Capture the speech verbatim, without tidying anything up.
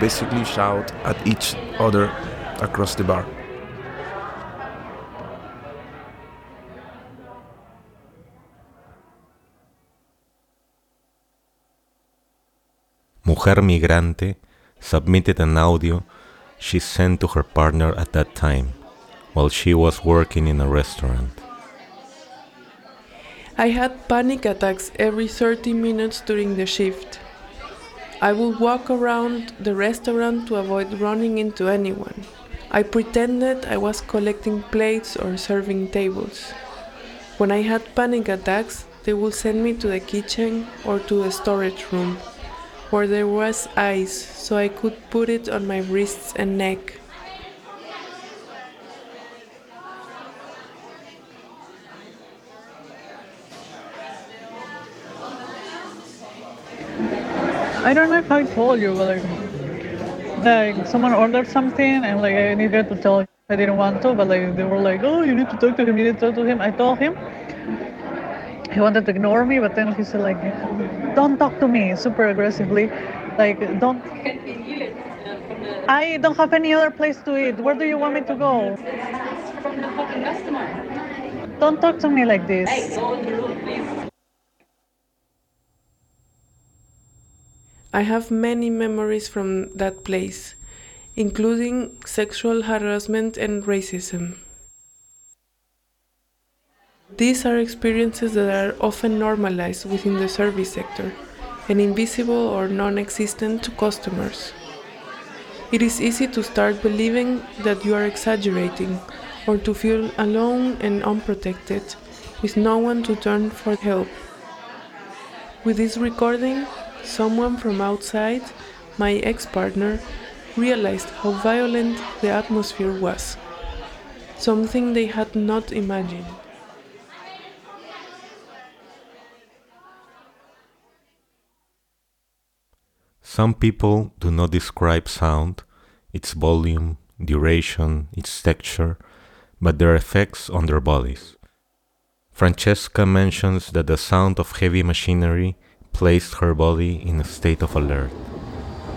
basically shout at each other across the bar. Mujer Migrante submitted an audio she sent to her partner at that time, while she was working in a restaurant. I had panic attacks every thirty minutes during the shift. I would walk around the restaurant to avoid running into anyone. I pretended I was collecting plates or serving tables. When I had panic attacks, they would send me to the kitchen or to the storage room, where there was ice, so I could put it on my wrists and neck. I don't know if I told you, but like, like someone ordered something and like I needed to tell. I didn't want to, but like they were like, "Oh, you need to talk to him. You need to talk to him." I told him. He wanted to ignore me, but then he said like, "Don't talk to me," super aggressively, like don't. I don't have any other place to eat. Where do you want me to go? Don't talk to me like this. I have many memories from that place, including sexual harassment and racism. These are experiences that are often normalized within the service sector and invisible or non-existent to customers. It is easy to start believing that you are exaggerating or to feel alone and unprotected, with no one to turn for help. With this recording, someone from outside, my ex-partner, realized how violent the atmosphere was, something they had not imagined. Some people do not describe sound, its volume, duration, its texture, but their effects on their bodies. Francesca mentions that the sound of heavy machinery placed her body in a state of alert.